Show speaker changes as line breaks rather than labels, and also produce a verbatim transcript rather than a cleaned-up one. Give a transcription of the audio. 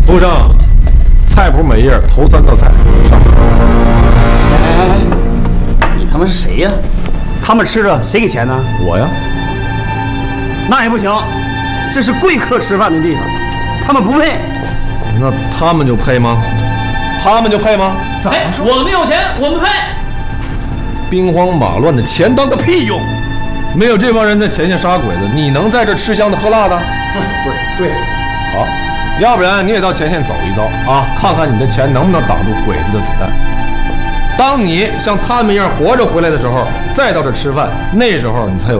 陆生，菜谱每页头三道菜上。
哎哎哎，你他妈是谁呀？他们吃着谁给钱呢？
我呀。
那也不行，这是贵客吃饭的地方，他们不配。
那他们就配吗？他们就配吗？
哎，我们有钱，我们配。
兵荒马乱的钱当个屁用！没有这帮人在前线杀鬼子，你能在这吃香的喝辣的？
对对，
好，要不然你也到前线走一遭啊，看看你的钱能不能挡住鬼子的子弹。当你像他们一样活着回来的时候，再到这吃饭，那时候你才有